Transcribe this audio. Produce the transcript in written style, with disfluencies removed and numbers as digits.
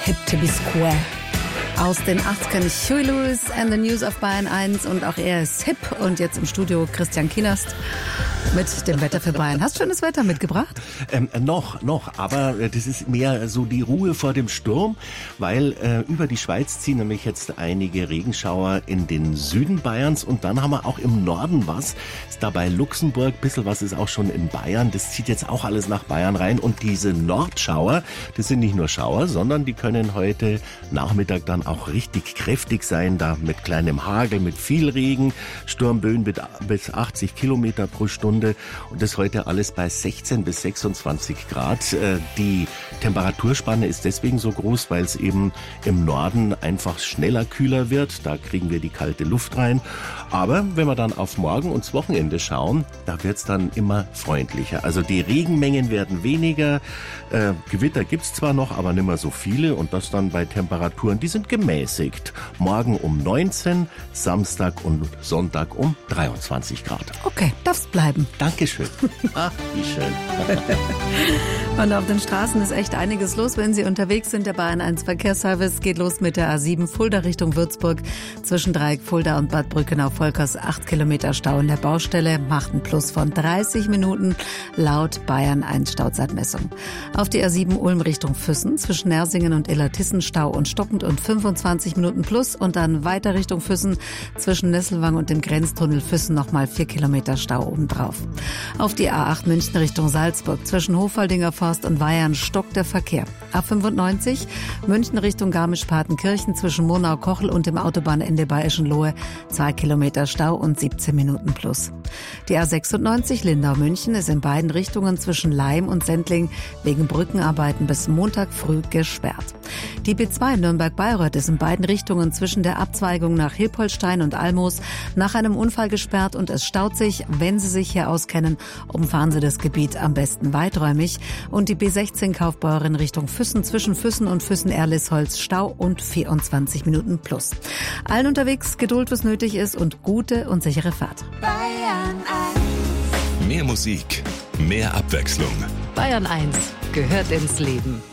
Hip to be square. Aus den 80ern Huey Lewis and the News auf Bayern 1 und auch er ist hip und jetzt im Studio Christian Kienast mit dem Wetter für Bayern. Hast du schönes Wetter mitgebracht? Noch, aber das ist mehr so die Ruhe vor dem Sturm, weil über die Schweiz ziehen nämlich jetzt einige Regenschauer in den Süden Bayerns und dann haben wir auch im Norden was. Ist dabei Luxemburg, bisschen was ist auch schon in Bayern. Das zieht jetzt auch alles nach Bayern rein und diese Nordschauer, das sind nicht nur Schauer, sondern die können heute Nachmittag dann auch richtig kräftig sein, da mit kleinem Hagel, mit viel Regen, Sturmböen bis 80 Kilometer pro Stunde und das heute alles bei 16 bis 26 Grad. Die Temperaturspanne ist deswegen so groß, weil es eben im Norden einfach schneller kühler wird. Da kriegen wir die kalte Luft rein. Aber wenn wir dann auf morgen und das Wochenende schauen, da wird es dann immer freundlicher. Also die Regenmengen werden weniger. Gewitter gibt's zwar noch, aber nicht mehr so viele und das dann bei Temperaturen, die sind gemäßigt. Morgen um 19, Samstag und Sonntag um 23 Grad. Okay, darfst bleiben. Dankeschön. Ach, wie schön. Und auf den Straßen ist echt einiges los, wenn Sie unterwegs sind. Der Bayern 1 Verkehrsservice geht los mit der A7 Fulda Richtung Würzburg. Zwischen Dreieck Fulda und Bad Brückenau-Volkers 8 Kilometer Stau in der Baustelle. Macht ein Plus von 30 Minuten laut Bayern 1 Stauzeitmessung. Auf die A7 Ulm Richtung Füssen. Zwischen Nersingen und Illertissen Stau und stockend und 25 Minuten plus. Und dann weiter Richtung Füssen. Zwischen Nesselwang und dem Grenztunnel Füssen nochmal 4 Kilometer Stau obendrauf. Auf die A8 München Richtung Salzburg. Zwischen Hofaldinger Forst und Weyern stockt der Verkehr. A95 München Richtung Garmisch-Partenkirchen zwischen Monau-Kochel und dem Autobahnende bei Eschenlohe 2 Kilometer Stau und 17 Minuten plus. Die A96 Lindau-München ist in beiden Richtungen zwischen Laim und Sendling wegen Brückenarbeiten bis Montag früh gesperrt. Die B2 Nürnberg-Bayreuth ist in beiden Richtungen zwischen der Abzweigung nach Hilpoltstein und Almoos nach einem Unfall gesperrt und es staut sich. Wenn Sie sich hier auskennen, umfahren Sie das Gebiet am besten weiträumig. Und die B16 Kaufbeuren Richtung Füssen zwischen Füssen und Füssen-Erlisholz Stau und 24 Minuten plus. Allen unterwegs Geduld, was nötig ist und gute und sichere Fahrt. Bayern 1. Mehr Musik, mehr Abwechslung. Bayern 1 gehört ins Leben.